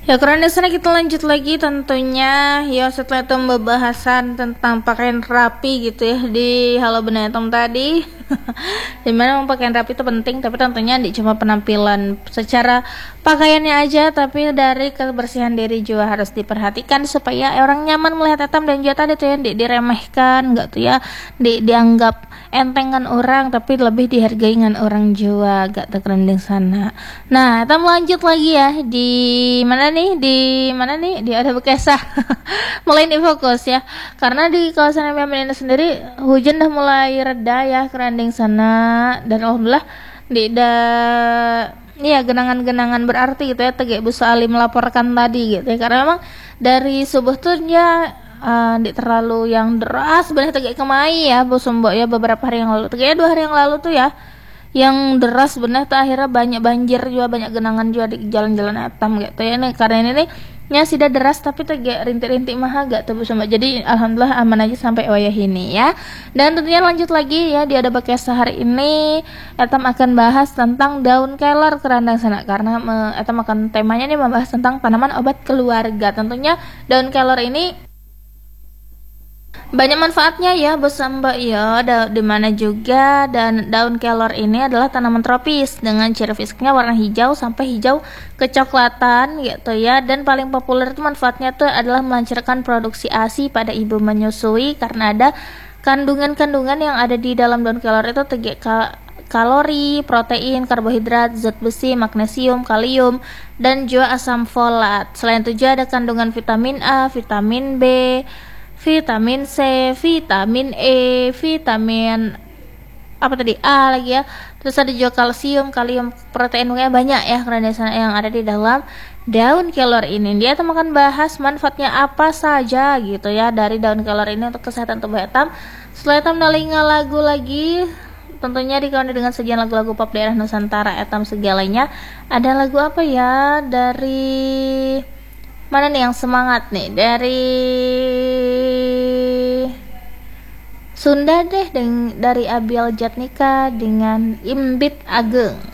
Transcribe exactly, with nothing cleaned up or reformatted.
Ya, karena di sana kita lanjut lagi tentunya ya setelah itu pembahasan tentang pakaian rapi gitu ya di Halo Benetom tadi. Dimana memang pakaian rapi itu penting, tapi tentunya tidak cuma penampilan secara pakaiannya aja, tapi dari kebersihan diri juga harus diperhatikan supaya orang nyaman melihat etam dan juga tadi tuh ya di, diremehkan enggak tuh ya di, dianggap entengan orang tapi lebih dihargai dengan orang juga gak terkerending sana. Nah, kita lanjut lagi ya di mana nih di mana nih di ada Bekesa. Mulai nih fokus ya karena di kawasan M M ini sendiri hujan dah mulai reda ya kerending sana dan alhamdulillah di da ya genangan-genangan berarti gitu ya Tegek Bu Ali melaporkan tadi gitu ya karena memang dari subuh tuh ya Uh, di terlalu yang deras sebenarnya tegak kemai ya Bu Sumbok ya beberapa hari yang lalu tegaknya dua hari yang lalu tuh ya yang deras sebenarnya tuh akhirnya banyak banjir juga banyak genangan juga di jalan-jalan etam gitu ya nih karena ini nih nya sudah deras tapi tegak rintik-rintik mah agak tuh Bu Sumbok jadi alhamdulillah aman aja sampai wayah ini ya dan tentunya lanjut lagi ya di ada Bekesa hari ini etam akan bahas tentang daun kelor kerandang sana karena me, etam akan temanya nih membahas tentang tanaman obat keluarga tentunya daun kelor ini banyak manfaatnya ya bos Mbak ya da- dimana juga dan daun kelor ini adalah tanaman tropis dengan ciri fisiknya warna hijau sampai hijau kecoklatan gitu ya dan paling populer itu manfaatnya tuh adalah melancarkan produksi A S I pada ibu menyusui karena ada kandungan-kandungan yang ada di dalam daun kelor itu tiga ka- kalori, protein, karbohidrat, zat besi, magnesium, kalium, dan juga asam folat. Selain itu juga ada kandungan vitamin A, vitamin B, vitamin C, vitamin E, vitamin apa tadi A lagi ya. Terus ada juga kalsium, kalium, protein banyak ya karena yang ada di dalam daun kelor ini. Dia tuh akan bahas manfaatnya apa saja gitu ya dari daun kelor ini untuk kesehatan tubuh etam. Setelah etam nalinga lagu lagi tentunya dikauni dengan sekian lagu-lagu pop daerah Nusantara etam segalanya. Ada lagu apa ya dari mana nih yang semangat nih dari Sunda deh deng, dari Abiel Jatnika dengan Imbit Ageng.